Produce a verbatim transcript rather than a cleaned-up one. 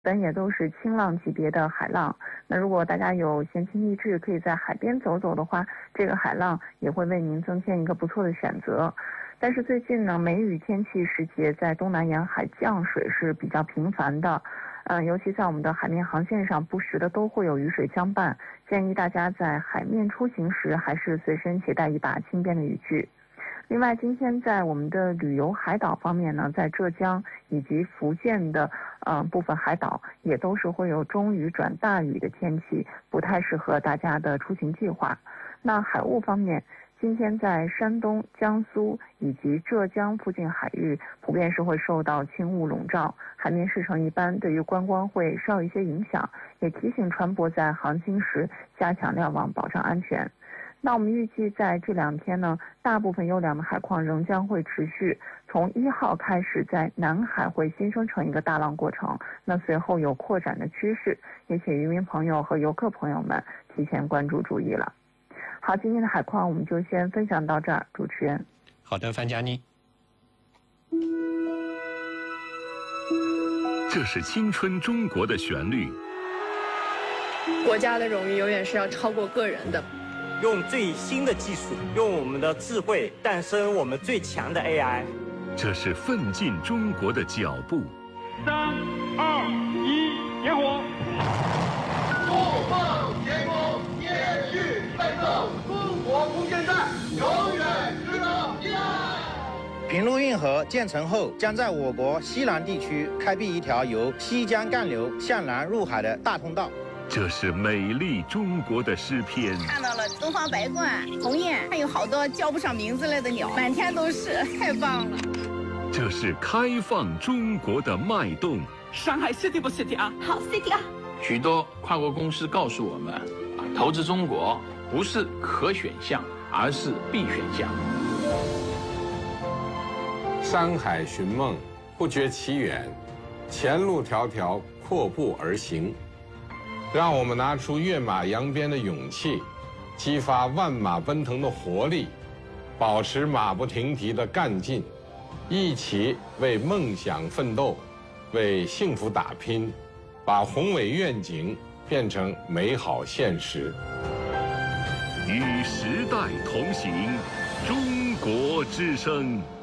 本也都是轻浪级别的海浪。那如果大家有闲情逸致，可以在海边走走的话，这个海浪也会为您增添一个不错的选择。但是最近呢，梅雨天气时节，在东南沿海降水是比较频繁的，嗯，尤其在我们的海面航线上，不时的都会有雨水相伴，建议大家在海面出行时，还是随身携带一把轻便的雨具。另外，今天在我们的旅游海岛方面呢，在浙江以及福建的呃部分海岛，也都是会有中雨转大雨的天气，不太适合大家的出行计划。那海雾方面，今天在山东、江苏以及浙江附近海域，普遍是会受到轻雾笼罩，海面视程一般，对于观光会稍有一些影响，也提醒船舶在航行时加强瞭望，保障安全。那我们预计在这两天呢，大部分优良的海况仍将会持续，从一号开始在南海会新生成一个大浪过程，那随后有扩展的趋势，也请渔民朋友和游客朋友们提前关注注意了。好，今天的海况我们就先分享到这儿，主持人。 好的，范佳妮。 这是青春中国的旋律。 国家的荣誉永远是要超过个人的。 用最新的技术，用我们的智慧诞生我们最强的 A I。 这是奋进中国的脚步。 三、二、一，点火！ 怒放天空，延续奋斗，中国空间站永远值得依赖。 平陆运河建成后，将在我国西南地区开辟一条由西江干流向南入海的大通道。 这是美丽中国的诗篇。 看到了东方白鹳、鸿雁，还有好多叫不上名字来的鸟，满天都是，太棒了。 这是开放中国的脉动。 上海 city 不 city 啊？ 好 city 啊！ 许多跨国公司告诉我们，啊，投资中国不是可选项，而是必选项。 山海寻梦，不觉其远；前路迢迢，阔步而行。让我们拿出跃马扬鞭的勇气，激发万马奔腾的活力，保持马不停蹄的干劲，一起为梦想奋斗，为幸福打拼，把宏伟愿景变成美好现实。 与时代同行，中国之声。